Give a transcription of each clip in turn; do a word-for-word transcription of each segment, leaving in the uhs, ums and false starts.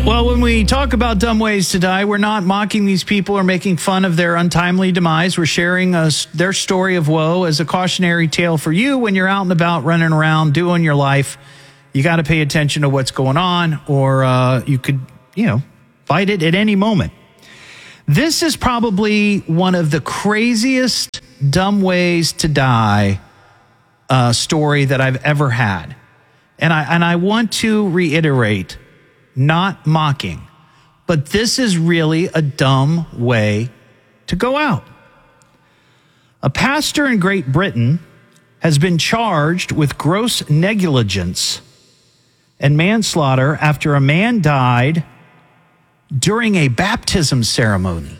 Well, when we talk about dumb ways to die, we're not mocking these people or making fun of their untimely demise. We're sharing a, their story of woe as a cautionary tale for you when you're out and about running around doing your life. You got to pay attention to what's going on, or uh, you could, you know, fight it at any moment. This is probably one of the craziest dumb ways to die uh, story that I've ever had. And I, and I want to reiterate, not mocking, but this is really a dumb way to go out. A pastor in Great Britain has been charged with gross negligence and manslaughter after a man died during a baptism ceremony.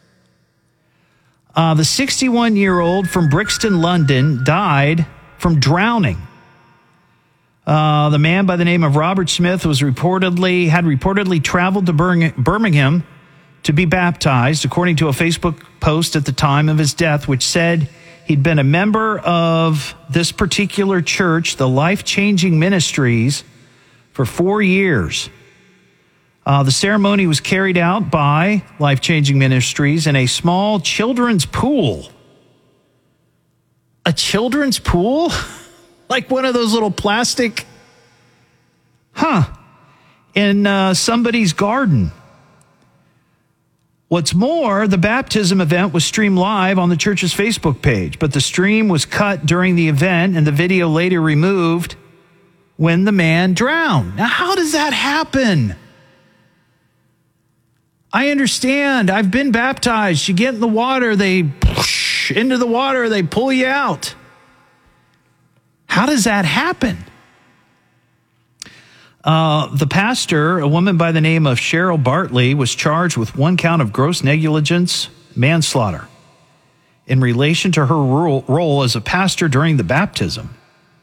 Uh, the sixty-one-year-old from Brixton, London, died from drowning. Uh, the man by the name of Robert Smith was reportedly had reportedly traveled to Birmingham to be baptized, according to a Facebook post at the time of his death, which said he'd been a member of this particular church, the Life Changing Ministries, for four years. Uh, the ceremony was carried out by Life Changing Ministries in a small children's pool. A children's pool? Like one of those little plastic, huh, in uh, somebody's garden. What's more, the baptism event was streamed live on the church's Facebook page, but the stream was cut during the event and the video later removed when the man drowned. Now, how does that happen? I understand. I've been baptized. You get in the water, they whoosh, into the water, they pull you out. How does that happen? Uh, the pastor, a woman by the name of Cheryl Bartley, was charged with one count of gross negligence, manslaughter, in relation to her role, role as a pastor during the baptism.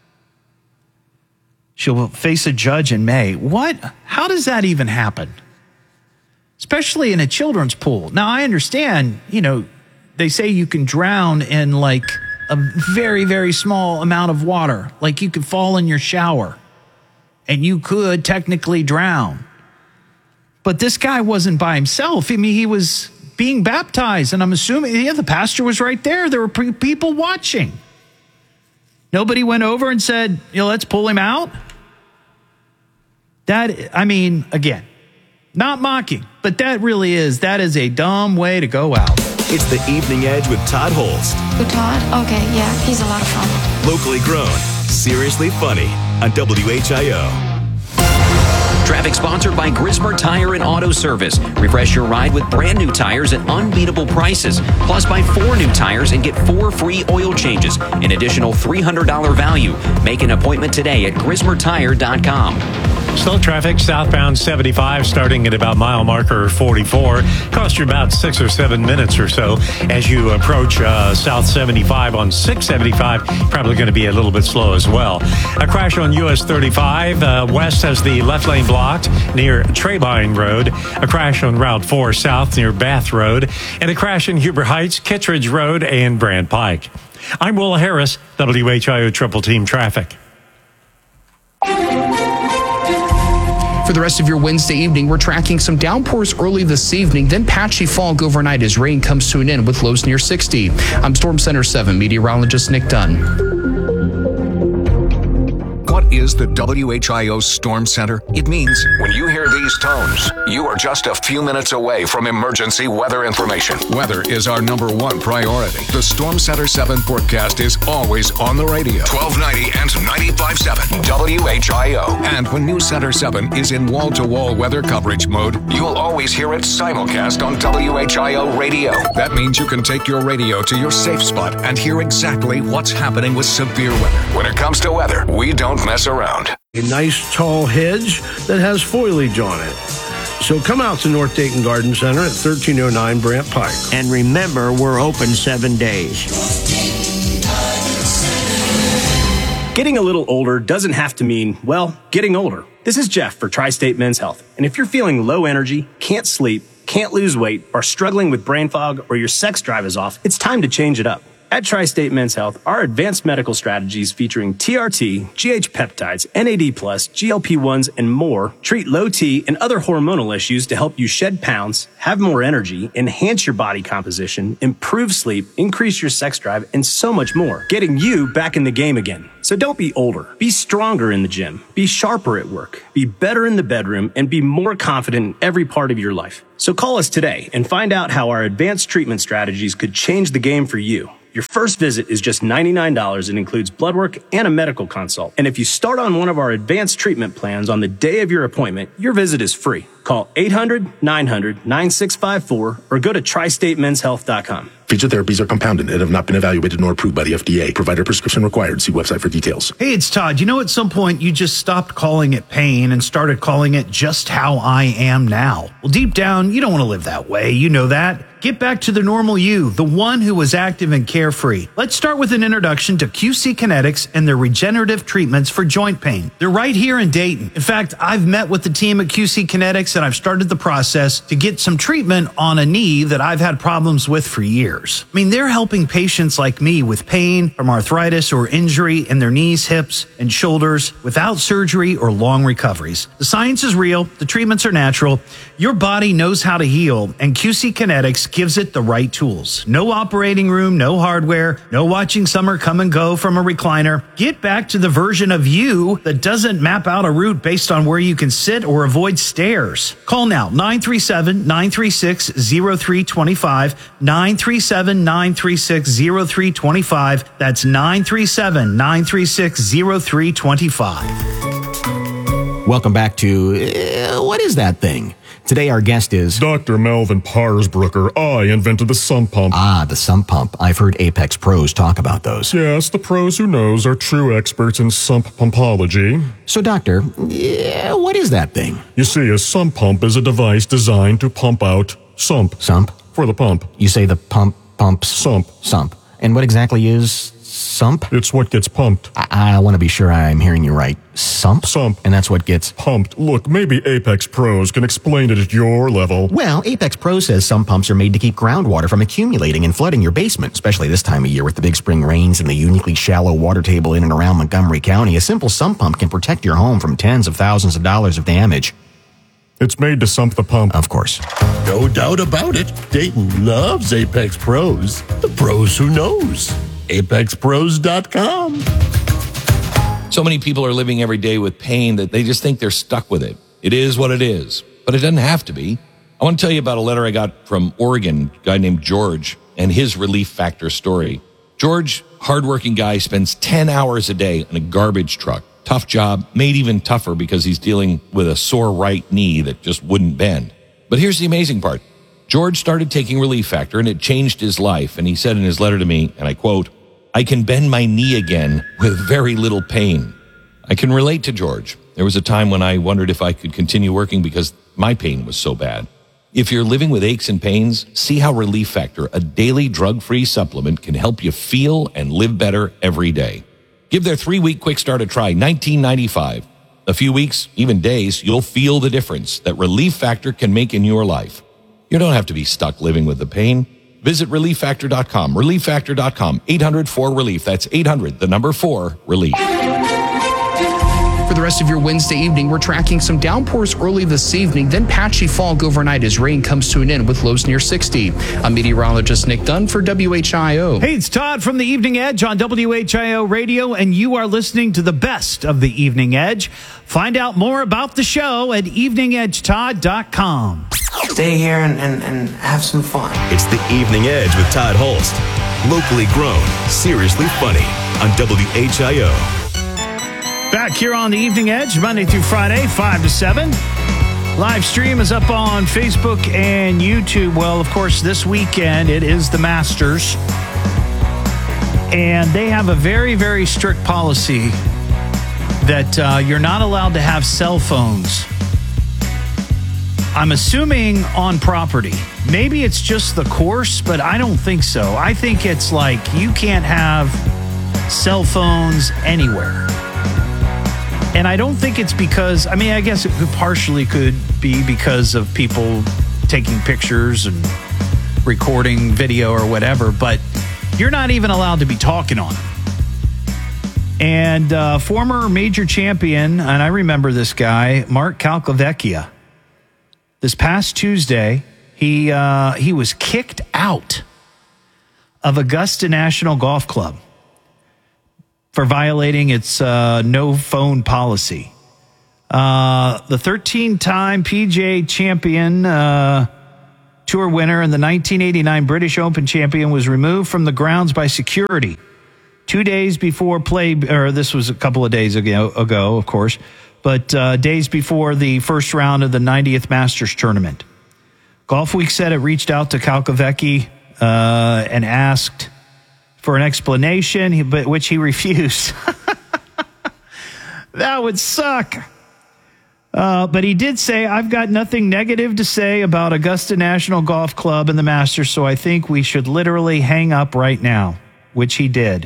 She'll face a judge in May. What? How does that even happen? Especially in a children's pool. Now, I understand, you know, they say you can drown in like a very, very small amount of water. Like you could fall in your shower and you could technically drown. But this guy wasn't by himself. I mean, he was being baptized, and I'm assuming, yeah, the pastor was right there. There were people watching. Nobody went over and said, you know, let's pull him out. That, I mean, again, not mocking, but that really is, that is a dumb way to go out. It's the Evening Edge with Todd Holst. Who, Todd? Okay, yeah, he's a lot of fun. Locally grown, seriously funny on W H I O. Traffic sponsored by Grismer Tire and Auto Service. Refresh your ride with brand new tires at unbeatable prices. Plus, buy four new tires and get four free oil changes. An additional three hundred dollars value. Make an appointment today at grismer tire dot com. Slow traffic southbound seventy-five starting at about mile marker forty-four. Cost you about six or seven minutes or so as you approach uh, South seventy-five on six seventy-five. Probably going to be a little bit slow as well. A crash on U S thirty-five. Uh, west has the left lane blocked near Trabine Road. A crash on Route four South near Bath Road. And a crash in Huber Heights, Kittredge Road, and Brand Pike. I'm Will Harris, W H I O Triple Team Traffic. For the rest of your Wednesday evening, we're tracking some downpours early this evening, then patchy fog overnight as rain comes to an end with lows near sixty. I'm Storm Center seven meteorologist Nick Dunn. What is the W H I O Storm Center? It means when you hear these tones, you are just a few minutes away from emergency weather information. Weather is our number one priority. The Storm Center seven forecast is always on the radio. twelve ninety and ninety-five point seven W H I O. And when News Center seven is in wall-to-wall weather coverage mode, you'll always hear it simulcast on W H I O radio. That means you can take your radio to your safe spot and hear exactly what's happening with severe weather. When it comes to weather, we don't mess around. A nice tall hedge that has foliage on it. So come out to North Dayton Garden Center at thirteen oh nine Brant Pike. And remember, we're open seven days. Getting a little older doesn't have to mean, well, getting older. This is Jeff for Tri-State Men's Health. And if you're feeling low energy, can't sleep, can't lose weight, are struggling with brain fog, or your sex drive is off, it's time to change it up. At Tri-State Men's Health, our advanced medical strategies featuring T R T, G H peptides, N A D plus, G L P ones, and more treat low T and other hormonal issues to help you shed pounds, have more energy, enhance your body composition, improve sleep, increase your sex drive, and so much more, getting you back in the game again. So don't be older. Be stronger in the gym. Be sharper at work. Be better in the bedroom, and be more confident in every part of your life. So call us today and find out how our advanced treatment strategies could change the game for you. Your first visit is just ninety-nine dollars and includes blood work and a medical consult. And if you start on one of our advanced treatment plans on the day of your appointment, your visit is free. Call eight hundred, nine hundred, nine six five four or go to tri state men's health dot com. Featured therapies are compounded and have not been evaluated nor approved by the F D A. Provider prescription required. See website for details. Hey, it's Todd. You know, at some point you just stopped calling it pain and started calling it just how I am now. Well, deep down, you don't want to live that way. You know that. Get back to the normal you, the one who was active and carefree. Let's start with an introduction to Q C Kinetics and their regenerative treatments for joint pain. They're right here in Dayton. In fact, I've met with the team at Q C Kinetics and I've started the process to get some treatment on a knee that I've had problems with for years. I mean, they're helping patients like me with pain from arthritis or injury in their knees, hips, and shoulders without surgery or long recoveries. The science is real. The treatments are natural. Your body knows how to heal, and Q C Kinetics gives it the right tools. No operating room, no hardware, no watching summer come and go from a recliner. Get back to the version of you that doesn't map out a route based on where you can sit or avoid stairs. Call now, nine three seven, nine three six, zero three two five, nine three seven, nine three six, zero three two five. That's nine three seven, nine three six, zero three two five. Welcome back to, uh, what is that thing? Today our guest is Doctor Melvin Parsbrucker. I invented the sump pump. Ah, the sump pump. I've heard Apex pros talk about those. Yes, the pros who knows are true experts in sump pumpology. So, doctor, yeah, what is that thing? You see, a sump pump is a device designed to pump out sump. Sump? For the pump. You say the pump pumps? Sump. Sump. And what exactly is sump? It's what gets pumped. I, I want to be sure I'm hearing you right. Sump? Sump. And that's what gets pumped. Look, maybe Apex Pros can explain it at your level. Well, Apex Pro says sump pumps are made to keep groundwater from accumulating and flooding your basement, especially this time of year with the big spring rains and the uniquely shallow water table in and around Montgomery County. A simple sump pump can protect your home from tens of thousands of dollars of damage. It's made to sump the pump. Of course. No doubt about it. Dayton loves Apex Pros. The pros who knows. apex pros dot com. So many people are living every day with pain that they just think they're stuck with it. It is what it is, but it doesn't have to be. I want to tell you about a letter I got from Oregon, a guy named George, and his Relief Factor story. George, hardworking guy, spends ten hours a day in a garbage truck. Tough job, made even tougher because he's dealing with a sore right knee that just wouldn't bend. But here's the amazing part. George started taking Relief Factor, and it changed his life. And he said in his letter to me, and I quote, "I can bend my knee again with very little pain." I can relate to George. There was a time when I wondered if I could continue working because my pain was so bad. If you're living with aches and pains, see how Relief Factor, a daily drug-free supplement, can help you feel and live better every day. Give their three-week quick start a try, nineteen ninety-five. A few weeks, even days, you'll feel the difference that Relief Factor can make in your life. You don't have to be stuck living with the pain. Visit relief factor dot com, relief factor dot com, eight hundred four relief. That's eight hundred, the number four, relief. For the rest of your Wednesday evening, we're tracking some downpours early this evening, then patchy fog overnight as rain comes to an end with lows near sixty. I'm meteorologist Nick Dunn for W H I O. Hey, it's Todd from the Evening Edge on W H I O Radio, and you are listening to the best of the Evening Edge. Find out more about the show at evening edge todd dot com. Stay here and, and, and have some fun. It's the Evening Edge with Todd Holst. Locally grown, seriously funny on W H I O. Back here on the Evening Edge, Monday through Friday, five to seven. Live stream is up on Facebook and YouTube. Well, of course, this weekend it is the Masters. And they have a very, very strict policy that uh, you're not allowed to have cell phones. I'm assuming on property. Maybe it's just the course, but I don't think so. I think it's like you can't have cell phones anywhere. And I don't think it's because, I mean, I guess it partially could be because of people taking pictures and recording video or whatever, but you're not even allowed to be talking on it. And uh, former major champion, and I remember this guy, Mark Calcavecchia, this past Tuesday, he uh, he was kicked out of Augusta National Golf Club for violating its uh, no phone policy. Uh, the thirteen-time P G A champion, uh, tour winner, and the nineteen eighty-nine British Open champion was removed from the grounds by security two days before play, or this was a couple of days ago, ago of course, but uh, days before the first round of the ninetieth Masters tournament. Golf Week said it reached out to Calcavecchi uh, and asked for an explanation, but which he refused. That would suck. Uh, but he did say, I've got nothing negative to say about Augusta National Golf Club and the Masters, so I think we should literally hang up right now, which he did.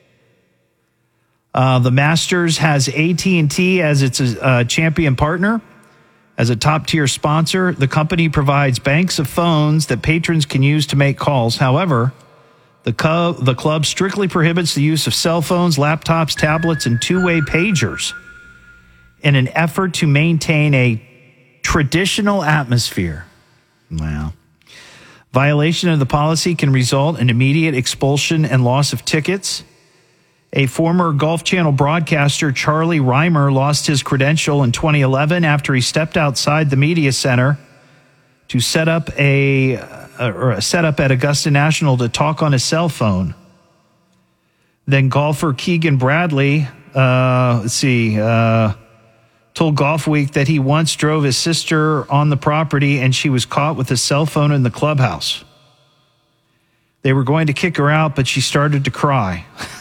Uh, the Masters has A T and T as its uh, champion partner. As a top-tier sponsor, the company provides banks of phones that patrons can use to make calls. However, the, co- the club strictly prohibits the use of cell phones, laptops, tablets, and two-way pagers in an effort to maintain a traditional atmosphere. Wow. Violation of the policy can result in immediate expulsion and loss of tickets. A former Golf Channel broadcaster, Charlie Reimer, lost his credential in twenty eleven after he stepped outside the media center to set up a, uh, or a set up at Augusta National to talk on his cell phone. Then golfer Keegan Bradley, uh, let's see, uh, told Golf Week that he once drove his sister on the property and she was caught with a cell phone in the clubhouse. They were going to kick her out, but she started to cry.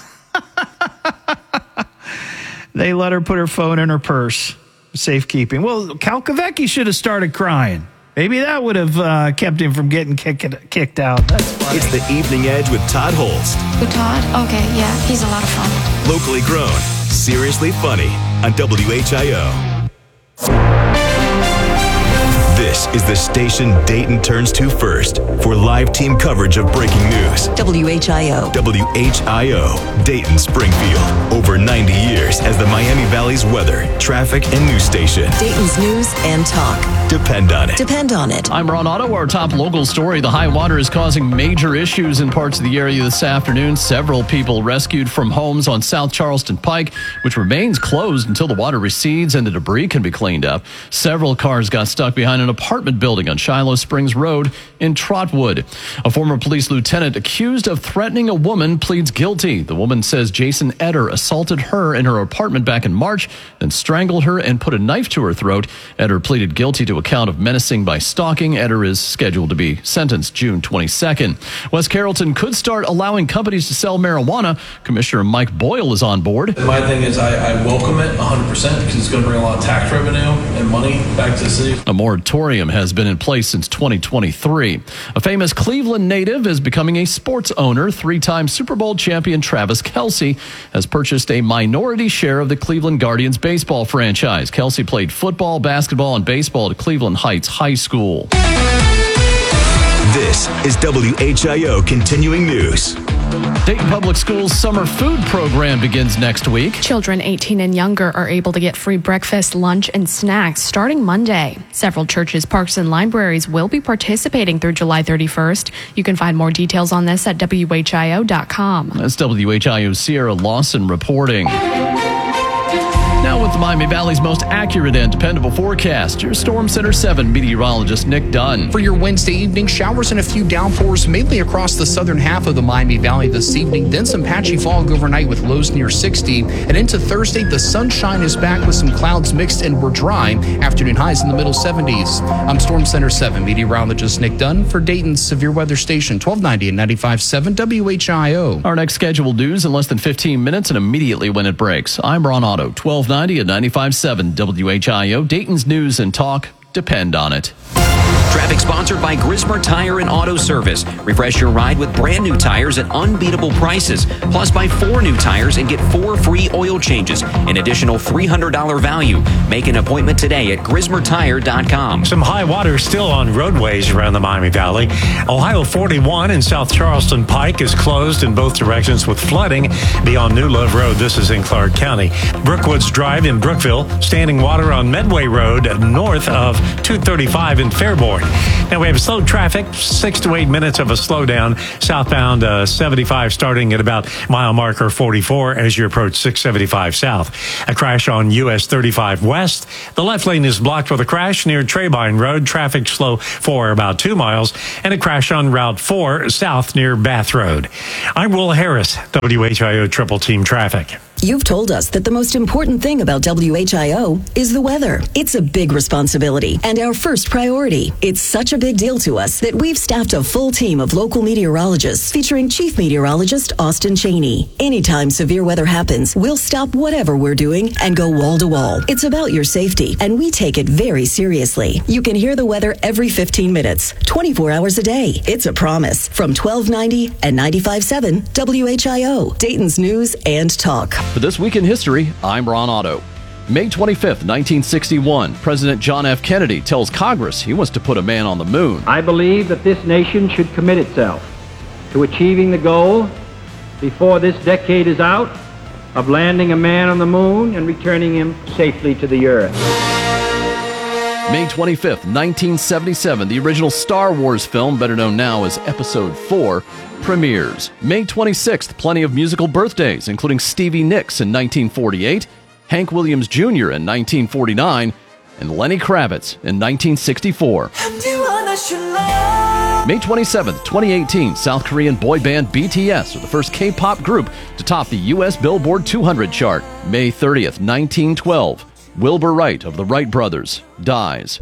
They let her put her phone in her purse, safekeeping. Well, Calcavecchi should have started crying. Maybe that would have uh, kept him from getting kick- kicked out. That's funny. It's the Evening Edge with Todd Holst. Who, Todd? Okay, yeah, he's a lot of fun. Locally grown, seriously funny on W H I O. This is the station Dayton turns to first for live team coverage of breaking news. W H I O. W H I O, Dayton, Springfield. Over ninety years as the Miami Valley's weather, traffic, and news station. Dayton's news and talk. Depend on it. Depend on it. I'm Ron Otto. Our top local story. The high water is causing major issues in parts of the area this afternoon. Several people rescued from homes on South Charleston Pike, which remains closed until the water recedes and the debris can be cleaned up. Several cars got stuck behind an apartment building on Shiloh Springs Road in Trotwood. A former police lieutenant accused of threatening a woman pleads guilty. The woman says Jason Eder assaulted her in her apartment back in March, then strangled her and put a knife to her throat. Eder pleaded guilty to a count of menacing by stalking. Eder is scheduled to be sentenced June twenty-second. West Carrollton could start allowing companies to sell marijuana. Commissioner Mike Boyle is on board. My thing is I, I welcome it one hundred percent because it's going to bring a lot of tax revenue and money back to the city. A moratorium has been in place since twenty twenty-three. A famous Cleveland native is becoming a sports owner. Three-time Super Bowl champion Travis Kelce has purchased a minority share of the Cleveland Guardians baseball franchise. Kelce played football, basketball, and baseball at Cleveland Heights High School. This is W H I O Continuing News. Dayton Public Schools summer food program begins next week. Children eighteen and younger are able to get free breakfast, lunch, and snacks starting Monday. Several churches, parks, and libraries will be participating through July thirty-first. You can find more details on this at W H I O dot com. That's W H I O's Sierra Lawson reporting. Now with the Miami Valley's most accurate and dependable forecast, your Storm Center seven meteorologist Nick Dunn. For your Wednesday evening, showers and a few downpours mainly across the southern half of the Miami Valley this evening. Then some patchy fog overnight with lows near sixty. And into Thursday, the sunshine is back with some clouds mixed and we're dry. Afternoon highs in the middle seventies. I'm Storm Center seven meteorologist Nick Dunn for Dayton's Severe Weather Station, twelve ninety and ninety-five point seven W H I O. Our next scheduled news in less than fifteen minutes and immediately when it breaks. I'm Ron Otto, twelve ninety and ninety-five point seven W H I O. Dayton's news and talk. Depend on it. Traffic sponsored by Grismer Tire and Auto Service. Refresh your ride with brand new tires at unbeatable prices. Plus, buy four new tires and get four free oil changes. An additional three hundred dollars value. Make an appointment today at grismer tire dot com. Some high water still on roadways around the Miami Valley. Ohio forty-one in South Charleston Pike is closed in both directions with flooding beyond New Love Road. This is in Clark County. Brookwoods Drive in Brookville, standing water on Medway Road north of two thirty-five in Fairborn. Now we have slow traffic, six to eight minutes of a slowdown southbound uh, seventy-five starting at about mile marker forty-four as you approach six seventy-five south. A crash on U S thirty-five west. The left lane is blocked with a crash near Trebine Road. Traffic slow for about two miles. And a crash on Route four south near Bath Road. I'm Will Harris, W H I O Triple Team Traffic. You've told us that the most important thing about W H I O is the weather. It's a big responsibility and our first priority. It's such a big deal to us that we've staffed a full team of local meteorologists featuring Chief Meteorologist Austin Cheney. Anytime severe weather happens, we'll stop whatever we're doing and go wall to wall. It's about your safety, and we take it very seriously. You can hear the weather every fifteen minutes, twenty-four hours a day. It's a promise. From twelve ninety and ninety-five point seven W H I O, Dayton's News and Talk. For This Week in History, I'm Ron Otto. May twenty-fifth, nineteen sixty-one, President John F. Kennedy tells Congress he wants to put a man on the moon. I believe that this nation should commit itself to achieving the goal before this decade is out of landing a man on the moon and returning him safely to the earth. May twenty-fifth, nineteen seventy-seven, the original Star Wars film, better known now as Episode four, premieres. May twenty-sixth, plenty of musical birthdays, including Stevie Nicks in nineteen forty-eight, Hank Williams Junior in nineteen forty-nine, and Lenny Kravitz in nineteen sixty-four. May twenty-seventh, twenty eighteen, South Korean boy band B T S are the first K-pop group to top the U S Billboard two hundred chart. May thirtieth, nineteen twelve, Wilbur Wright of the Wright Brothers dies.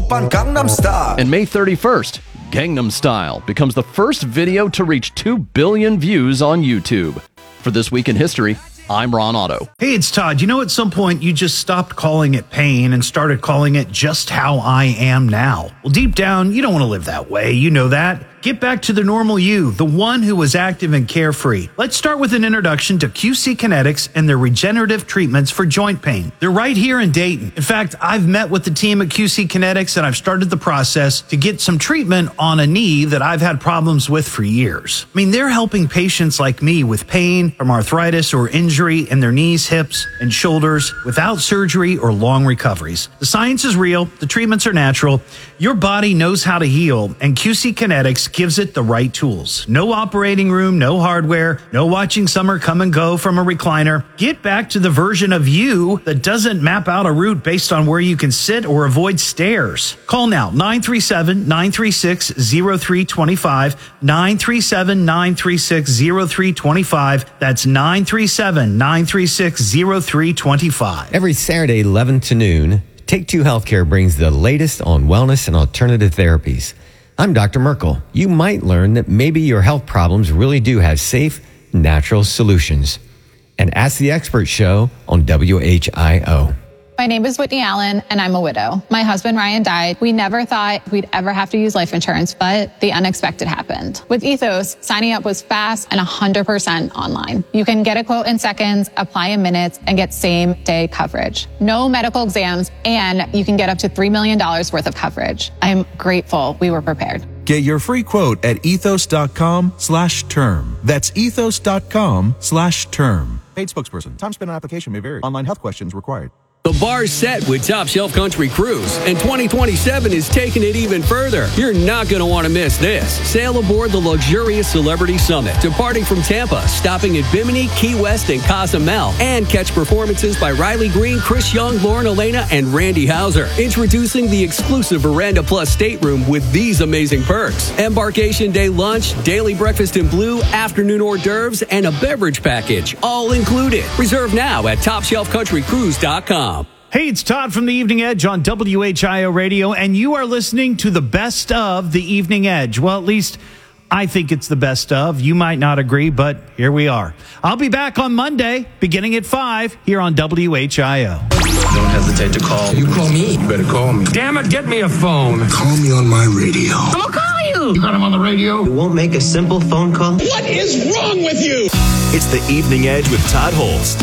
And May thirty-first, Gangnam Style becomes the first video to reach two billion views on YouTube. For This Week in History, I'm Ron Otto. Hey, it's Todd. You know, at some point you just stopped calling it pain and started calling it just how I am now. Well, deep down, you don't want to live that way. You know that. Get back to the normal you, the one who was active and carefree. Let's start with an introduction to Q C Kinetics and their regenerative treatments for joint pain. They're right here in Dayton. In fact, I've met with the team at Q C Kinetics and I've started the process to get some treatment on a knee that I've had problems with for years. I mean, they're helping patients like me with pain from arthritis or injury in their knees, hips, and shoulders without surgery or long recoveries. The science is real. The treatments are natural. Your body knows how to heal, and Q C Kinetics gives it the right tools. No operating room, no hardware, no watching summer come and go from a recliner. Get back to the version of you that doesn't map out a route based on where you can sit or avoid stairs. Call now, nine three seven, nine three six, zero three two five, nine three seven, nine three six, zero three two five. That's nine three seven, nine three six, zero three two five. Every Saturday, eleven to noon, Take Two Healthcare brings the latest on wellness and alternative therapies. I'm Doctor Merkel. You might learn that maybe your health problems really do have safe, natural solutions. And Ask the Expert show on W H I O. My name is Whitney Allen, and I'm a widow. My husband, Ryan, died. We never thought we'd ever have to use life insurance, but the unexpected happened. With Ethos, signing up was fast and one hundred percent online. You can get a quote in seconds, apply in minutes, and get same-day coverage. No medical exams, and you can get up to three million dollars worth of coverage. I'm grateful we were prepared. Get your free quote at ethos.com slash term. That's ethos.com slash term. Paid spokesperson. Time spent on application may vary. Online health questions required. The bar's set with Top Shelf Country Cruise, and twenty twenty-seven is taking it even further. You're not going to want to miss this. Sail aboard the luxurious Celebrity Summit, departing from Tampa, stopping at Bimini, Key West, and Cozumel, and catch performances by Riley Green, Chris Young, Lauren Elena, and Randy Hauser. Introducing the exclusive Veranda Plus stateroom with these amazing perks. Embarkation day lunch, daily breakfast in blue, afternoon hors d'oeuvres, and a beverage package, all included. Reserve now at top shelf country cruise dot com. Hey, it's Todd from The Evening Edge on W H I O Radio, and you are listening to the best of The Evening Edge. Well, at least I think it's the best of. You might not agree, but here we are. I'll be back on Monday, beginning at five, here on W H I O. Don't hesitate to call. You call me? You better call me. Damn it, get me a phone. Call me on my radio. I'm gonna call you. You got him on the radio? You won't make a simple phone call? What is wrong with you? It's the Evening Edge with Todd Holst.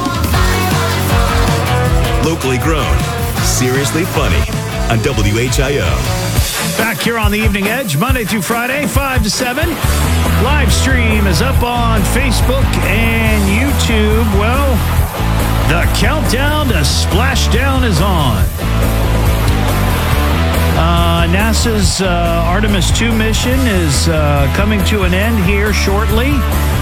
Locally grown, seriously funny on W H I O. Back here on the Evening Edge, Monday through Friday, five to seven. Live stream is up on Facebook and YouTube. Well, the countdown to Splashdown is on. Uh, NASA's uh, Artemis two mission is uh, coming to an end here shortly.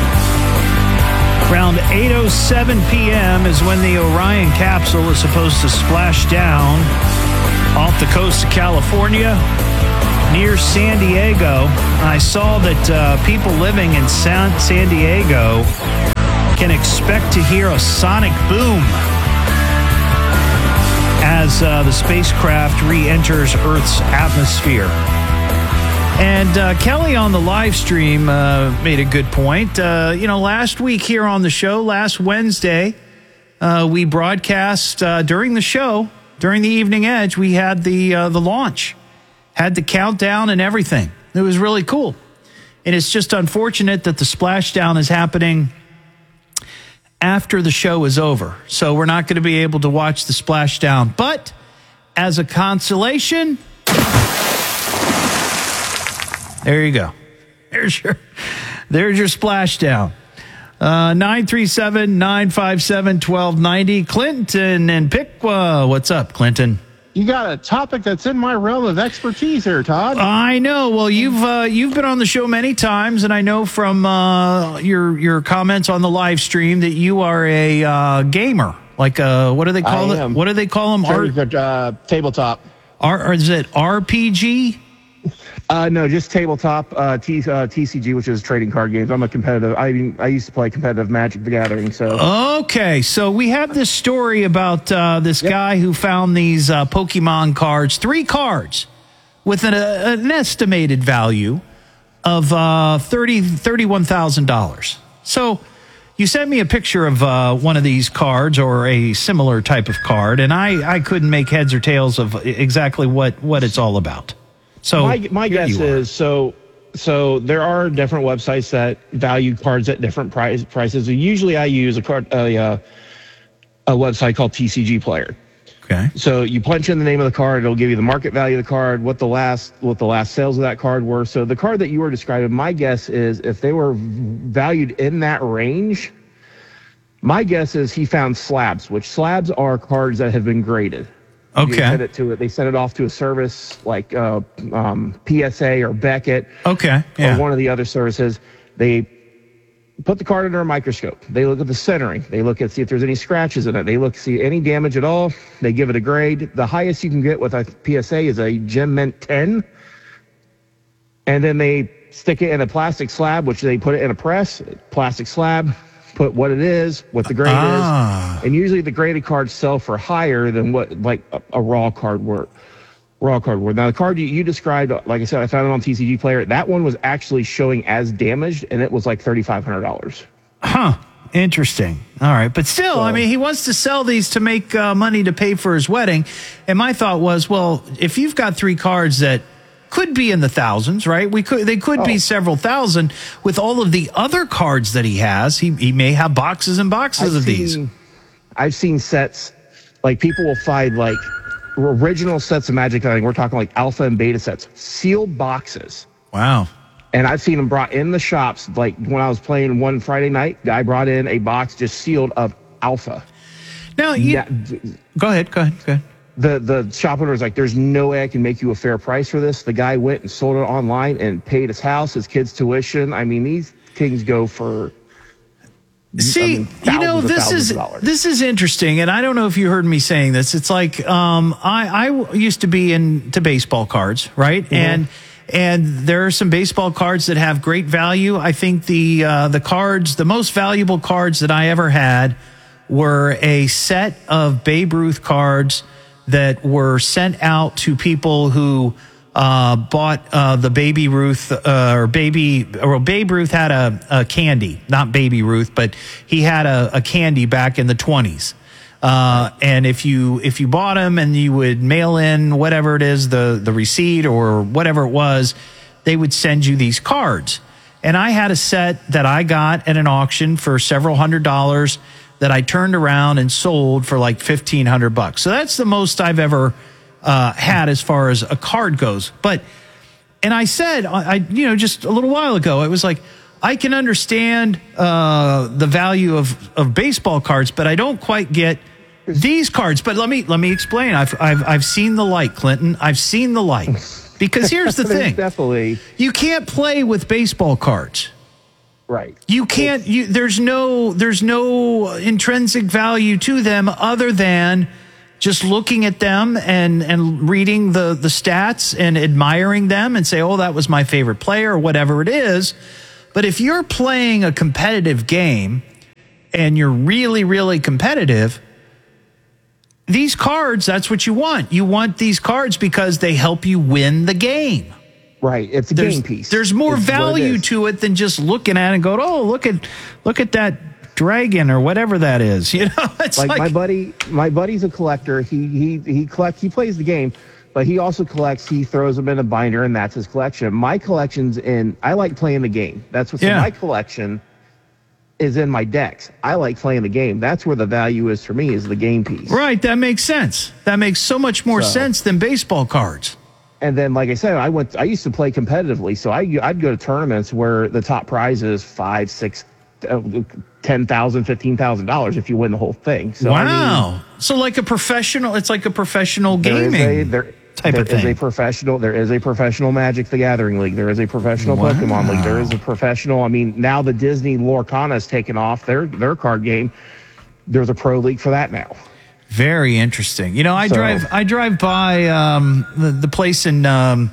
Around eight oh seven p.m. is when the Orion capsule is supposed to splash down off the coast of California near San Diego. I saw that uh, people living in San, San Diego can expect to hear a sonic boom as uh, the spacecraft re-enters Earth's atmosphere. And uh, Kelly on the live stream uh, made a good point. Uh, you know, last week here on the show, last Wednesday, uh, we broadcast uh, during the show, during the Evening Edge, we had the uh, the launch, had the countdown and everything. It was really cool. And it's just unfortunate that the splashdown is happening after the show is over. So we're not going to be able to watch the splashdown. But as a consolation, there you go. There's your, there's your splashdown. Uh, nine three seven, nine five seven, one two nine zero. Clinton and Piqua. What's up, Clinton? You got a topic that's in my realm of expertise here, Todd. I know. Well, you've uh, you've been on the show many times, and I know from uh, your your comments on the live stream that you are a uh, gamer. Like, uh, what do they call I it? am. What do they call them? R- uh, tabletop. R- or is it R P G? Uh, no, just tabletop uh, T, uh, T C G, which is trading card games. I'm a competitive. I I used to play competitive Magic the Gathering. So okay, so we have this story about uh, this Yep. guy who found these uh, Pokemon cards, three cards, with an, uh, an estimated value of uh, thirty thirty-one thousand dollars. So you sent me a picture of uh, one of these cards or a similar type of card, and I, I couldn't make heads or tails of exactly what, what it's all about. So my my guess you are. is so so there are different websites that value cards at different price, prices. Usually, I use a card a uh, a website called T C G Player. Okay. So you punch in the name of the card, it'll give you the market value of the card, what the last what the last sales of that card were. So the card that you were describing, my guess is if they were valued in that range, my guess is he found slabs, which slabs are cards that have been graded. Okay. They send it to it. They send it off to a service like uh, um, P S A or Beckett. Okay. Yeah. Or one of the other services. They put the card under a microscope. They look at the centering. They look at see if there's any scratches in it. They look see any damage at all. They give it a grade. The highest you can get with a P S A is a Gem Mint ten. And then they stick it in a plastic slab, which they put it in a press. Plastic slab. Put what it is, what the grade Ah. is, and usually the graded cards sell for higher than what like a, a raw card were. Raw card were. Now the card you, you described, like I said, I found it on T C G Player. That one was actually showing as damaged, and it was like thirty-five hundred dollars. Huh. Interesting. All right. But still, so, I mean, he wants to sell these to make uh, money to pay for his wedding. And my thought was, well, if you've got three cards that could be in the thousands, right? We could, they could oh. be several thousand with all of the other cards that he has. He he may have boxes and boxes I've of seen, these. I've seen sets, like people will find like original sets of Magic. I think we're talking like alpha and beta sets, sealed boxes. Wow. And I've seen them brought in the shops. Like when I was playing one Friday night, guy brought in a box just sealed of alpha. Now, you, that, go ahead, go ahead, go ahead. The the shop owner was like, there's no way I can make you a fair price for this. The guy went and sold it online and paid his house, his kids' tuition. I mean, these things go for See, I mean, you know, this is this is interesting, and I don't know if you heard me saying this. It's like um, I, I used to be into baseball cards, right? Mm-hmm. And and there are some baseball cards that have great value. I think the uh, the cards, the most valuable cards that I ever had, were a set of Babe Ruth cards that were sent out to people who uh, bought uh, the Baby Ruth uh, or Baby, or Babe Ruth had a, a candy, not Baby Ruth, but he had a, a candy back in the twenties. Uh, and if you if you bought them and you would mail in whatever it is, the the receipt or whatever it was, they would send you these cards. And I had a set that I got at an auction for several hundred dollars that I turned around and sold for like fifteen hundred bucks. So that's the most I've ever uh, had as far as a card goes. But and I said, I you know just a little while ago, it was like, I can understand uh, the value of, of baseball cards, but I don't quite get these cards. But let me let me explain. I've I've I've seen the light, Clinton. I've seen the light. Because here's the thing: definitely, you can't play with baseball cards. Right. You can't. You, there's no there's no intrinsic value to them other than just looking at them and and reading the the stats and admiring them and say, oh, that was my favorite player or whatever it is. But if you're playing a competitive game and you're really, really competitive, these cards, that's what you want. You want these cards because they help you win the game. Right. It's a there's, game piece. There's more it's value it to it than just looking at it and going, oh, look at look at that dragon or whatever that is. You know, it's like, like my buddy, my buddy's a collector. He he he collect he plays the game. But he also collects, he throws them in a binder, and that's his collection. My collection's in, I like playing the game. That's what, so yeah. my collection is in my decks. I like playing the game. That's where the value is for me, is the game piece. Right, that makes sense. That makes so much more so, sense than baseball cards. And then, like I said, I went, I used to play competitively, so I, I'd go to tournaments where the top prize is five, six, uh, ten thousand, fifteen thousand dollars if you win the whole thing. So, wow! I mean, so like a professional, it's like a professional gaming there is a, there, type there of thing. Is a professional. There is a professional Magic the Gathering league. There is a professional wow. Pokemon league. There is a professional. I mean, now the Disney Lorcana has taken off their their card game. There's a pro league for that now. Very interesting. You know, I so, drive I drive by um, the, the place in um,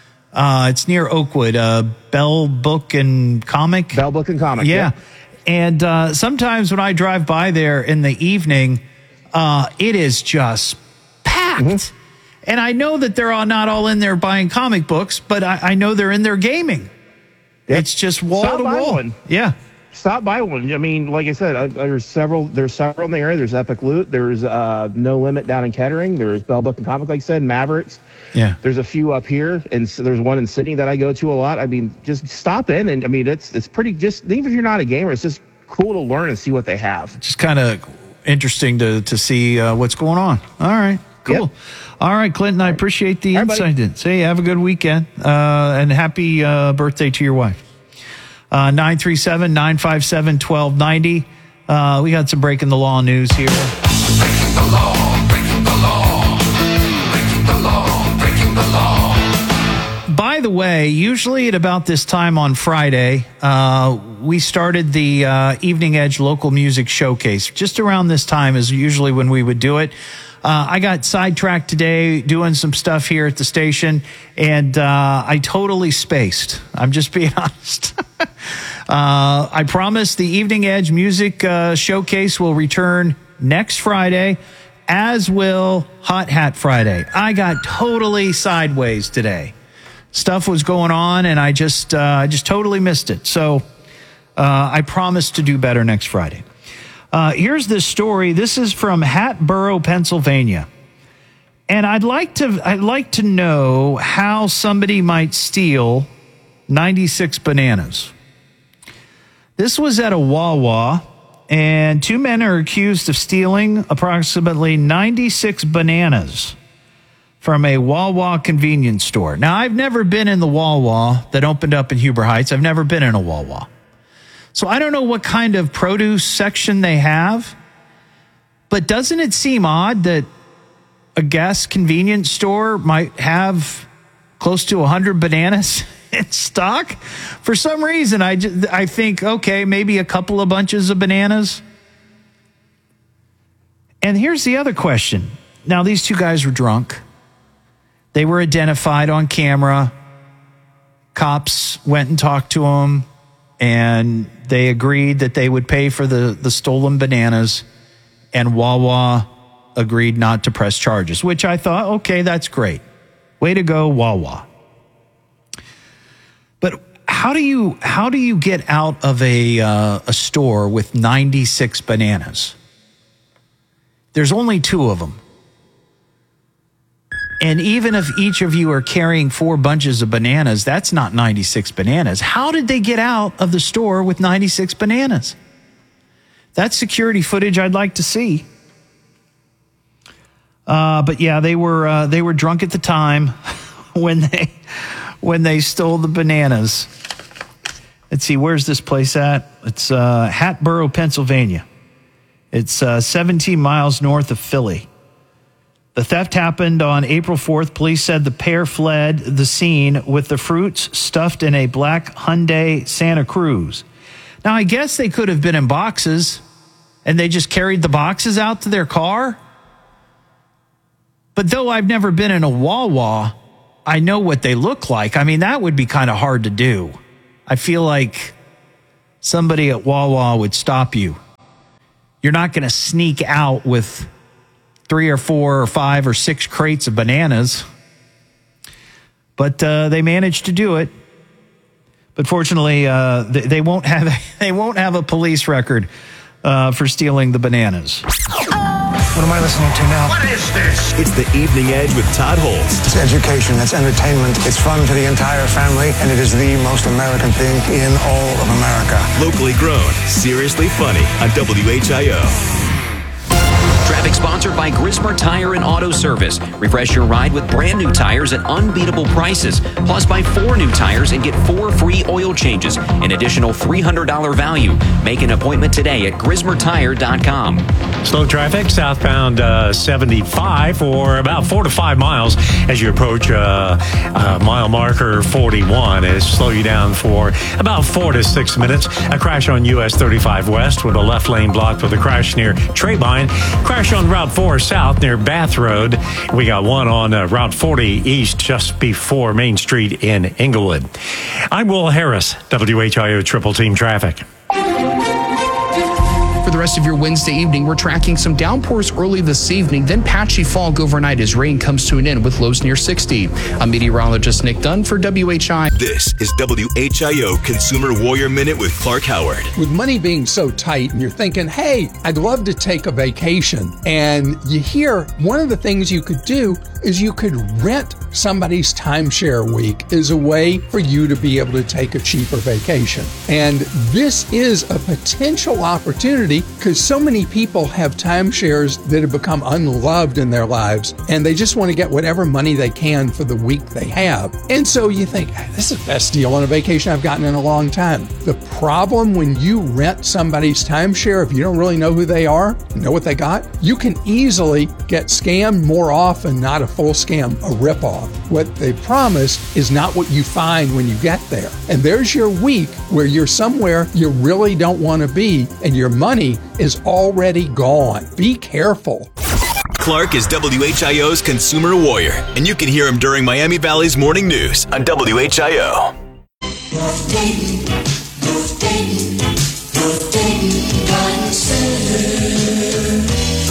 uh, it's near Oakwood, uh, Bell Book and Comic. Bell Book and Comic. Yeah. yeah. And uh, sometimes when I drive by there in the evening, uh, it is just packed. Mm-hmm. And I know that they're all not all in there buying comic books, but I, I know they're in there gaming. Yep. It's just wall Stop to wall. One. Yeah. Stop by one. I mean, like I said, uh, there's several. There's several in the area. There's Epic Loot. There's uh, No Limit down in Kettering. There's Bell Book and Comic, like I said, Mavericks. Yeah. There's a few up here, and so there's one in Sydney that I go to a lot. I mean, just stop in, and I mean, it's it's pretty. Just even if you're not a gamer, it's just cool to learn and see what they have. Just kind of interesting to to see uh, what's going on. All right. Cool. Yep. All right, Clinton, I appreciate the insight. Say, have a good weekend, uh, and happy uh, birthday to your wife. Uh, nine three seven, nine five seven, one two nine zero. Uh, we got some breaking the law news here. Breaking the law, breaking the law, breaking the law, breaking the law. By the way, usually at about this time on Friday, uh, we started the uh, Evening Edge Local Music Showcase. Just around this time is usually when we would do it. Uh, I got sidetracked today doing some stuff here at the station, and uh, I totally spaced. I'm just being honest. uh, I promise the Evening Edge Music uh, Showcase will return next Friday, as will Hot Hat Friday. I got totally sideways today. Stuff was going on, and I just, uh, I just totally missed it. So uh, I promise to do better next Friday. Uh, here's this story. This is from Hatboro, Pennsylvania. And I'd like to I'd like to know how somebody might steal ninety-six bananas. This was at a Wawa, and two men are accused of stealing approximately ninety-six bananas from a Wawa convenience store. Now, I've never been in the Wawa that opened up in Huber Heights. I've never been in a Wawa. So I don't know what kind of produce section they have, but doesn't it seem odd that a gas convenience store might have close to one hundred bananas in stock? For some reason, I, just, I think, okay, maybe a couple of bunches of bananas. And here's the other question. Now, these two guys were drunk. They were identified on camera. Cops went and talked to them, and they agreed that they would pay for the, the stolen bananas, and Wawa agreed not to press charges, which I thought, okay, that's great. Way to go, Wawa. But how do you how do you get out of a uh, a store with ninety-six bananas? There's only two of them. And even if each of you are carrying four bunches of bananas, that's not ninety-six bananas. How did they get out of the store with ninety-six bananas? That's security footage I'd like to see. Uh, but yeah, they were uh, they were drunk at the time when they when they stole the bananas. Let's see, where's this place at? It's uh, Hatboro, Pennsylvania. It's uh, seventeen miles north of Philly. The theft happened on April fourth. Police said the pair fled the scene with the fruits stuffed in a black Hyundai Santa Cruz. Now, I guess they could have been in boxes, and they just carried the boxes out to their car. But though I've never been in a Wawa, I know what they look like. I mean, that would be kind of hard to do. I feel like somebody at Wawa would stop you. You're not going to sneak out with three or four or five or six crates of bananas. But uh, they managed to do it. But fortunately, uh, they, they won't have they won't have a police record uh, for stealing the bananas. What am I listening to now? What is this? It's the Evening Edge with Todd Holst. It's education, it's entertainment, it's fun for the entire family, and it is the most American thing in all of America. Locally grown, seriously funny on W H I O. Traffic sponsored by Grismer Tire and Auto Service. Refresh your ride with brand new tires at unbeatable prices. Plus, buy four new tires and get four free oil changes. An additional three hundred dollars value. Make an appointment today at grismer tire dot com. Slow traffic southbound uh, seventy-five for about four to five miles as you approach uh, uh, mile marker forty-one. It'll slow you down for about four to six minutes. A crash on U S thirty-five West with a left lane blocked with a crash near Treybine. Crash on Route four South near Bath Road. We got one on uh, Route forty East just before Main Street in Inglewood. I'm Will Harris, W H I O Triple Team Traffic. For the rest of your Wednesday evening, we're tracking some downpours early this evening, then patchy fog overnight as rain comes to an end with lows near sixty. I'm meteorologist Nick Dunn for W H I. This is W H I O Consumer Warrior Minute with Clark Howard. With money being so tight and you're thinking, hey, I'd love to take a vacation. And you hear one of the things you could do is you could rent somebody's timeshare week as a way for you to be able to take a cheaper vacation. And this is a potential opportunity because so many people have timeshares that have become unloved in their lives and they just want to get whatever money they can for the week they have. And so you think, hey, this is the best deal on a vacation I've gotten in a long time. The problem when you rent somebody's timeshare, if you don't really know who they are, know what they got, you can easily get scammed more often, not a full scam, a ripoff. What they promise is not what you find when you get there. And there's your week where you're somewhere you really don't want to be and your money is already gone. Be careful. Clark is W H I O's Consumer Warrior, and you can hear him during Miami Valley's Morning News on W H I O. North Dayton, North Dayton, North Dayton Garden Center.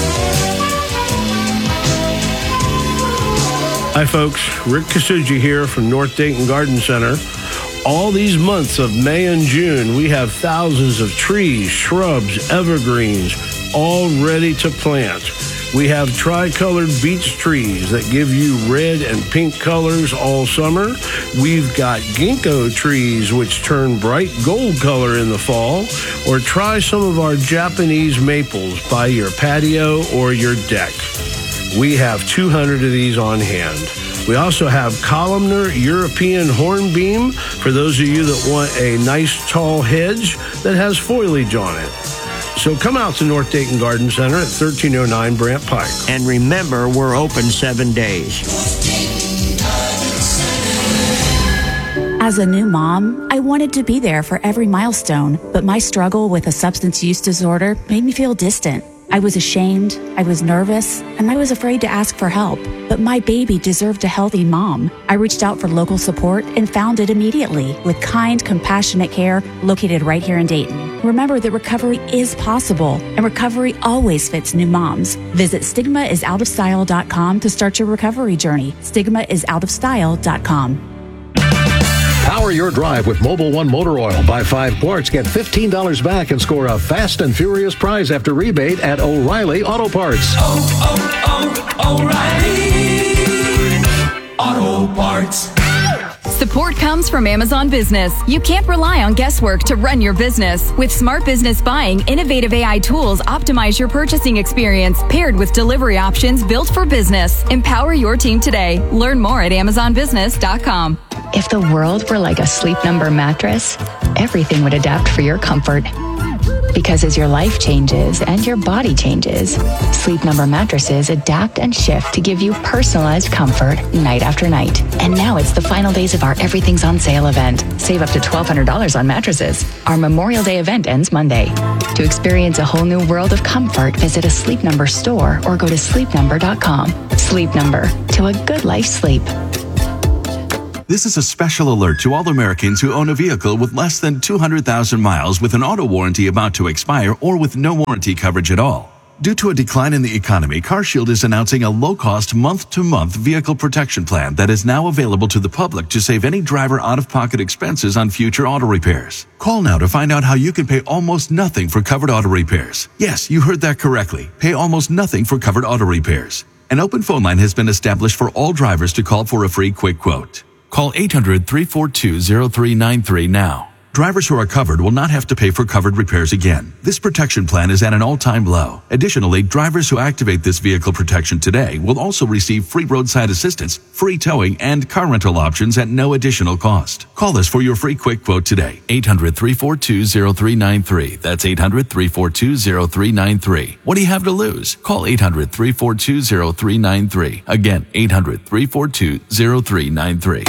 Hi folks, Rick Kasuji here from North Dayton Garden Center. All these months of May and June, we have thousands of trees, shrubs, evergreens, all ready to plant. We have tri-colored beech trees that give you red and pink colors all summer. We've got ginkgo trees which turn bright gold color in the fall. Or try some of our Japanese maples by your patio or your deck. We have two hundred of these on hand. We also have columnar European hornbeam for those of you that want a nice tall hedge that has foliage on it. So come out to North Dayton Garden Center at thirteen oh nine Brant Pike. And remember, we're open seven days. As a new mom, I wanted to be there for every milestone, but my struggle with a substance use disorder made me feel distant. I was ashamed, I was nervous, and I was afraid to ask for help. But my baby deserved a healthy mom. I reached out for local support and found it immediately with kind, compassionate care located right here in Dayton. Remember that recovery is possible, and recovery always fits new moms. Visit stigma is out of style dot com to start your recovery journey. stigma is out of style dot com. Power your drive with Mobil One Motor Oil. Buy five quarts, get fifteen dollars back, and score a fast and furious prize after rebate at O'Reilly Auto Parts. Oh, oh, oh, O'Reilly Auto Parts. Support comes from Amazon Business. You can't rely on guesswork to run your business. With Smart Business Buying, innovative A I tools optimize your purchasing experience, paired with delivery options built for business. Empower your team today. Learn more at amazon business dot com. If the world were like a Sleep Number mattress, everything would adapt for your comfort. Because as your life changes and your body changes, Sleep Number mattresses adapt and shift to give you personalized comfort night after night. And now it's the final days of our Everything's on Sale event. Save up to twelve hundred dollars on mattresses. Our Memorial Day event ends Monday. To experience a whole new world of comfort, visit a Sleep Number store or go to sleep number dot com. Sleep Number, to a good life sleep. This is a special alert to all Americans who own a vehicle with less than two hundred thousand miles with an auto warranty about to expire or with no warranty coverage at all. Due to a decline in the economy, CarShield is announcing a low-cost month-to-month vehicle protection plan that is now available to the public to save any driver out-of-pocket expenses on future auto repairs. Call now to find out how you can pay almost nothing for covered auto repairs. Yes, you heard that correctly. Pay almost nothing for covered auto repairs. An open phone line has been established for all drivers to call for a free quick quote. Call eight hundred, three four two, zero three nine three now. Drivers who are covered will not have to pay for covered repairs again. This protection plan is at an all-time low. Additionally, drivers who activate this vehicle protection today will also receive free roadside assistance, free towing, and car rental options at no additional cost. Call us for your free quick quote today. eight hundred, three four two, zero three nine three. That's eight hundred, three four two, zero three nine three. What do you have to lose? Call eight hundred, three four two, zero three nine three. Again, eight hundred, three four two, zero three nine three.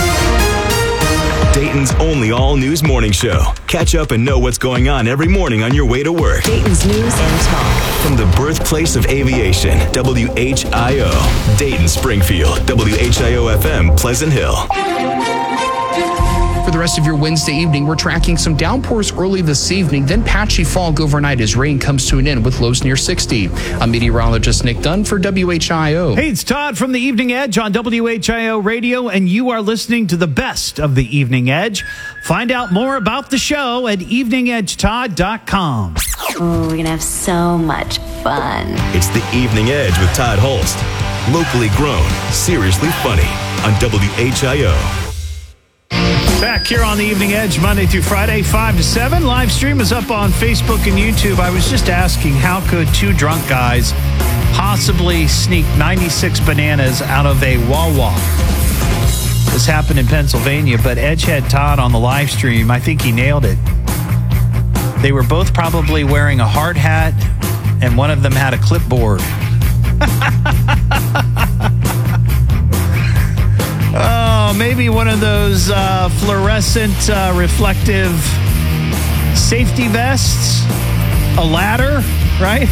Dayton's only all-news morning show. Catch up and know what's going on every morning on your way to work. Dayton's News and Talk. From the birthplace of aviation, W H I O. Dayton, Springfield, W H I O F M, Pleasant Hill. For the rest of your Wednesday evening, we're tracking some downpours early this evening, then patchy fog overnight as rain comes to an end with lows near sixty. I'm meteorologist Nick Dunn for W H I O. Hey, it's Todd from the Evening Edge on W H I O Radio, and you are listening to the best of the Evening Edge. Find out more about the show at evening edge todd dot com. Oh, we're going to have so much fun. It's the Evening Edge with Todd Holst. Locally grown, seriously funny on W H I O. Back here on the Evening Edge, Monday through Friday, five to seven. Live stream is up on Facebook and YouTube. I was just asking, how could two drunk guys possibly sneak ninety-six bananas out of a Wawa? This happened in Pennsylvania, but Edgehead Todd on the live stream, I think he nailed it. They were both probably wearing a hard hat, and one of them had a clipboard. Oh, maybe one of those uh, fluorescent, uh, reflective safety vests, a ladder, right?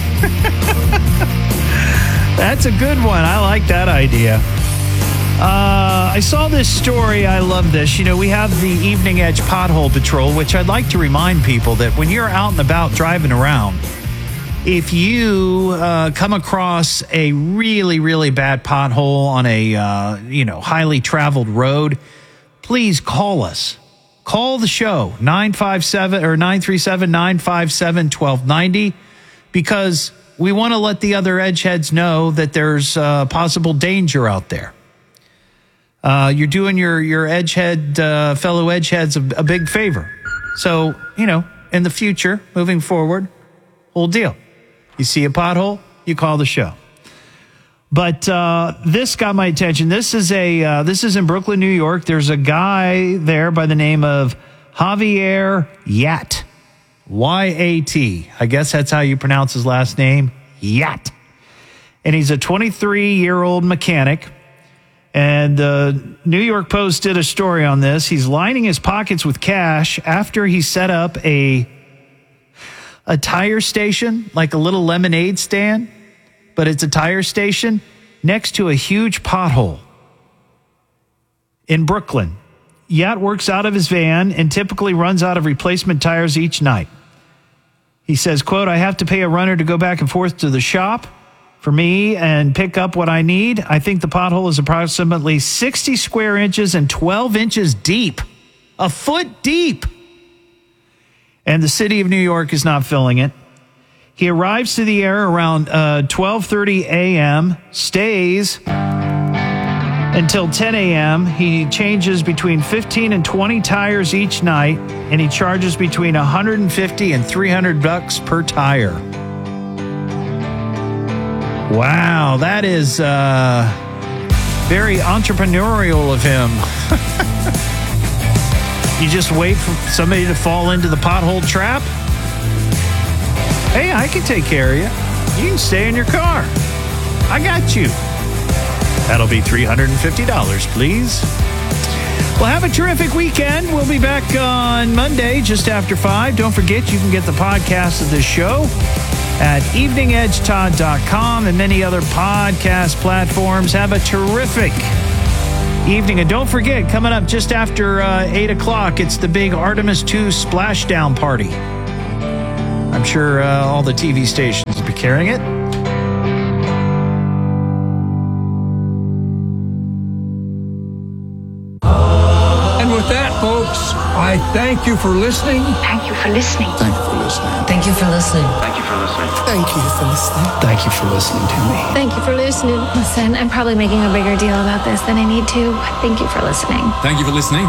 That's a good one. I like that idea. Uh, I saw this story. I love this. You know, we have the Evening Edge Pothole Patrol, which I'd like to remind people that when you're out and about driving around, if you uh, come across a really, really bad pothole on a, uh, you know, highly traveled road, please call us. Call the show, nine five seven or nine three seven, nine five seven, one two nine zero, because we want to let the other edgeheads know that there's uh, possible danger out there. Uh, you're doing your, your edgehead, uh, fellow edgeheads a, a big favor. So, you know, in the future, moving forward, whole deal. You see a pothole, you call the show. But uh, this got my attention. This is a uh, this is in Brooklyn, New York. There's a guy there by the name of Javier Yat, Y A T. I guess that's how you pronounce his last name, Yat. And he's a twenty-three-year-old mechanic. And the New York Post did a story on this. He's lining his pockets with cash after he set up a a tire station, like a little lemonade stand, but it's a tire station next to a huge pothole in Brooklyn. Yat works out of his van and typically runs out of replacement tires each night. He says, quote, I have to pay a runner to go back and forth to the shop for me and pick up what I need. I think the pothole is approximately sixty square inches and twelve inches deep. a foot deep. And the city of New York is not filling it. He arrives to the air around uh, twelve thirty a.m., stays until ten a.m. He changes between fifteen and twenty tires each night, and he charges between one hundred fifty and three hundred bucks per tire. Wow, that is uh, very entrepreneurial of him. You just wait for somebody to fall into the pothole trap? Hey, I can take care of you. You can stay in your car. I got you. That'll be three hundred fifty dollars, please. Well, have a terrific weekend. We'll be back on Monday just after five. Don't forget, you can get the podcast of this show at evening edge todd dot com and many other podcast platforms. Have a terrific evening. And don't forget, coming up just after uh, eight o'clock, it's the big Artemis two splashdown party. I'm sure uh, all the T V stations will be carrying it. And with that, folks, I thank you for listening. Thank you for listening. Thank you for listening. Thank you for listening. Thank you for listening. Thank you for listening. Thank you for listening to me. Thank you for listening. Listen, I'm probably making a bigger deal about this than I need to. Thank you for listening. Thank you for listening.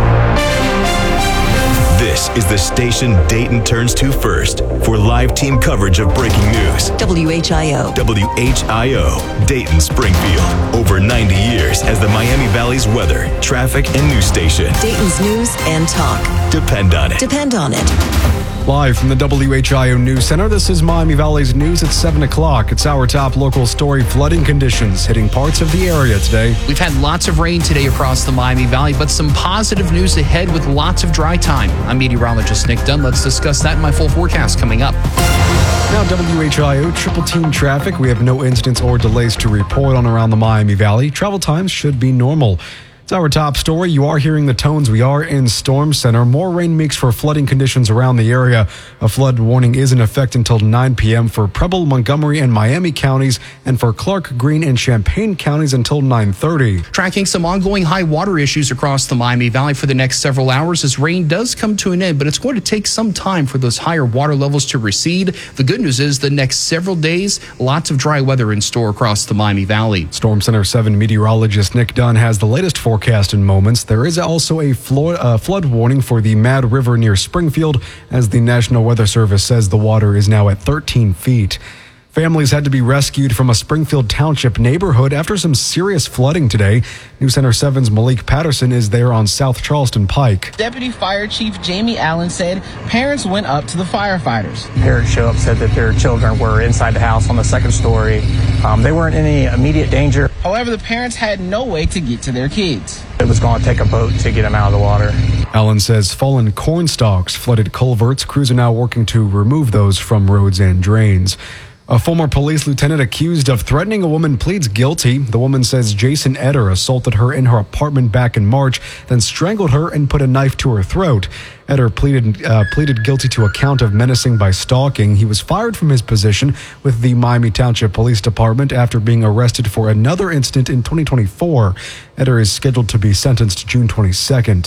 This is the station Dayton turns to first for live team coverage of breaking news. W H I O. W H I O, Dayton Springfield. Over ninety years as the Miami Valley's weather, traffic, and news station. Dayton's news and talk. Depend on it. Depend on it. Live from the W H I O News Center, this is Miami Valley's news at seven o'clock. It's our top local story: flooding conditions hitting parts of the area today. We've had lots of rain today across the Miami Valley, but some positive news ahead with lots of dry time. I'm meteorologist Nick Dunn. Let's discuss that in my full forecast coming up. Now, W H I O triple team traffic. We have no incidents or delays to report on around the Miami Valley. Travel times should be normal. It's our top story. You are hearing the tones. We are in Storm Center. More rain makes for flooding conditions around the area. A flood warning is in effect until nine p.m. for Preble, Montgomery, and Miami counties, and for Clark, Greene, and Champaign counties until nine thirty. Tracking some ongoing high water issues across the Miami Valley for the next several hours as rain does come to an end, but it's going to take some time for those higher water levels to recede. The good news is the next several days, lots of dry weather in store across the Miami Valley. Storm Center seven meteorologist Nick Dunn has the latest forecast in moments. There is also a flood, uh, flood warning for the Mad River near Springfield, as the National Weather Service says the water is now at thirteen feet. Families had to be rescued from a Springfield Township neighborhood after some serious flooding today. News Center seven's Malik Patterson is there on South Charleston Pike. Deputy Fire Chief Jamie Allen said parents went up to the firefighters. Parents showed up, said that their children were inside the house on the second story. Um, they weren't in any immediate danger. However, the parents had no way to get to their kids. It was going to take a boat to get them out of the water. Allen says fallen corn stalks flooded culverts. Crews are now working to remove those from roads and drains. A former police lieutenant accused of threatening a woman pleads guilty. The woman says Jason Eder assaulted her in her apartment back in March, then strangled her and put a knife to her throat. Eder pleaded uh, pleaded guilty to a count of menacing by stalking. He was fired from his position with the Miami Township Police Department after being arrested for another incident in twenty twenty-four. Eder is scheduled to be sentenced June twenty-second.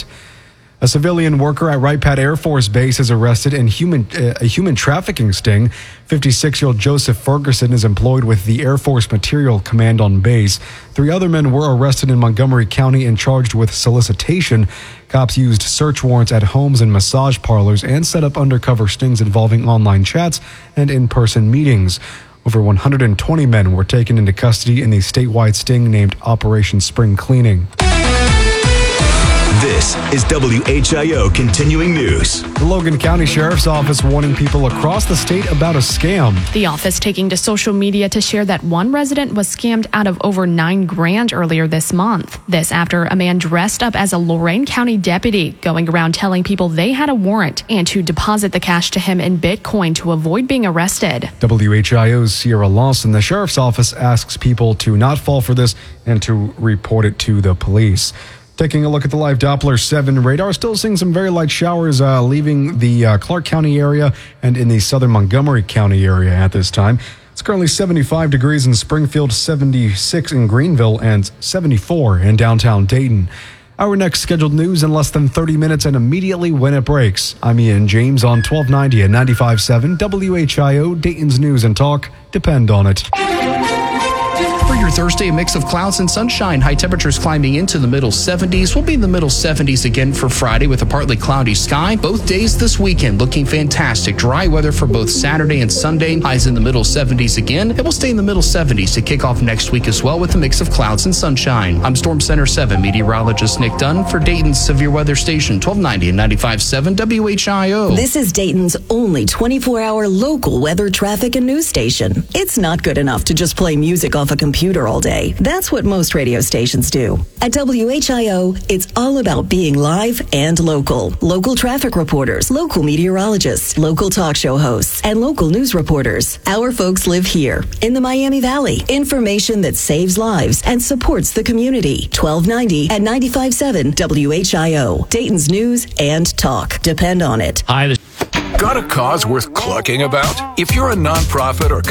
A civilian worker at Wright Pat Air Force Base is arrested in human, uh, a human trafficking sting. fifty-six-year-old Joseph Ferguson is employed with the Air Force Material Command on base. Three other men were arrested in Montgomery County and charged with solicitation. Cops used search warrants at homes and massage parlors and set up undercover stings involving online chats and in-person meetings. Over one hundred twenty men were taken into custody in the statewide sting named Operation Spring Cleaning. This is W H I O Continuing News. The Logan County Sheriff's Office warning people across the state about a scam. The office taking to social media to share that one resident was scammed out of over nine grand earlier this month. This after a man dressed up as a Lorain County deputy going around telling people they had a warrant and to deposit the cash to him in Bitcoin to avoid being arrested. W H I O's Sierra Lawson, the Sheriff's Office asks people to not fall for this and to report it to the police. Taking a look at the live Doppler seven radar, still seeing some very light showers uh, leaving the uh, Clark County area and in the southern Montgomery County area at this time. It's currently seventy-five degrees in Springfield, seventy-six in Greenville, and seventy-four in downtown Dayton. Our next scheduled news in less than thirty minutes and immediately when it breaks. I'm Ian James on twelve ninety and ninety-five point seven W H I O, Dayton's News and Talk. Depend on it. For your Thursday, a mix of clouds and sunshine. High temperatures climbing into the middle seventies. We'll be in the middle seventies again for Friday with a partly cloudy sky. Both days this weekend looking fantastic. Dry weather for both Saturday and Sunday. Highs in the middle seventies again. It will stay in the middle seventies to kick off next week as well with a mix of clouds and sunshine. I'm Storm Center seven meteorologist Nick Dunn for Dayton's Severe Weather Station, twelve ninety and ninety-five point seven W H I O. This is Dayton's only twenty-four hour local weather, traffic, and news station. It's not good enough to just play music off a computer all day. That's what most radio stations do. At W H I O, it's all about being live and local. Local traffic reporters, local meteorologists, local talk show hosts, and local news reporters. Our folks live here in the Miami Valley. Information that saves lives and supports the community. twelve ninety and ninety-five point seven W H I O. Dayton's News and Talk. Depend on it. Hi. Got a cause worth clucking about? If you're a nonprofit or